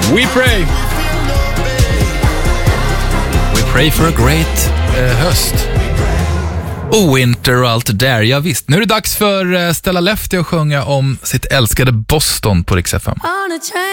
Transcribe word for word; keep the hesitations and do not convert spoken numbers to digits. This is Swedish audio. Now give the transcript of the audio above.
We pray. We pray for a great eh, höst. Och winter och allt det där. Ja visst, nu är det dags för eh, Stella Lefty att sjunga om sitt älskade Boston på Rix F M.